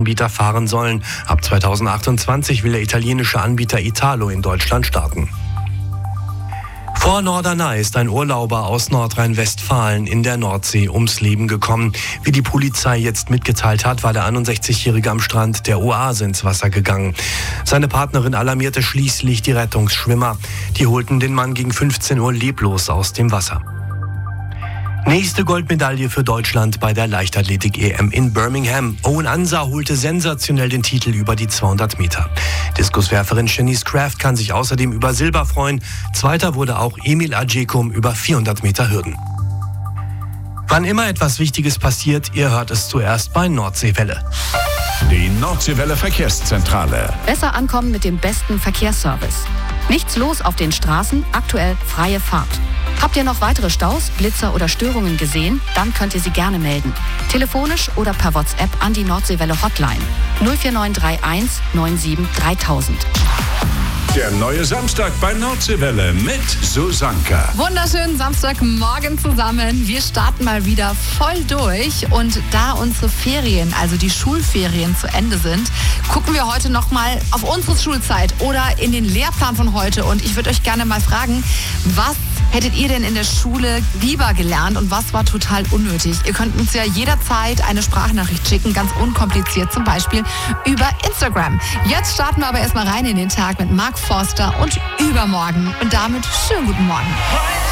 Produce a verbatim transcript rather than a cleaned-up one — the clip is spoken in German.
Anbieter fahren sollen. Ab zweitausendachtundzwanzig will der italienische Anbieter Italo in Deutschland starten. Vor Norderney ist ein Urlauber aus Nordrhein-Westfalen in der Nordsee ums Leben gekommen. Wie die Polizei jetzt mitgeteilt hat, war der einundsechzigjährige am Strand der Oase ins Wasser gegangen. Seine Partnerin alarmierte schließlich die Rettungsschwimmer. Die holten den Mann gegen fünfzehn Uhr leblos aus dem Wasser. Nächste Goldmedaille für Deutschland bei der Leichtathletik-E M in Birmingham. Owen Ansah holte sensationell den Titel über die zweihundert Meter. Diskuswerferin Shanice Craft kann sich außerdem über Silber freuen. Zweiter wurde auch Emil Ajekum über vierhundert Meter Hürden. Wann immer etwas Wichtiges passiert, ihr hört es zuerst bei Nordseewelle. Die Nordseewelle Verkehrszentrale. Besser ankommen mit dem besten Verkehrsservice. Nichts los auf den Straßen, aktuell freie Fahrt. Habt ihr noch weitere Staus, Blitzer oder Störungen gesehen? Dann könnt ihr sie gerne melden. Telefonisch oder per WhatsApp an die Nordseewelle Hotline null vier neun drei eins neun sieben dreitausend. Der neue Samstag bei Nordseewelle mit Susanka. Wunderschönen Samstagmorgen zusammen. Wir starten mal wieder voll durch. Und da unsere Ferien, also die Schulferien zu Ende sind, gucken wir heute nochmal auf unsere Schulzeit oder in den Lehrplan von heute. Und ich würde euch gerne mal fragen, was hättet ihr denn in der Schule lieber gelernt und was war total unnötig? Ihr könnt uns ja jederzeit eine Sprachnachricht schicken, ganz unkompliziert, zum Beispiel über Instagram. Jetzt starten wir aber erstmal rein in den Tag mit Mark Forster und Übermorgen. Und damit schönen guten Morgen.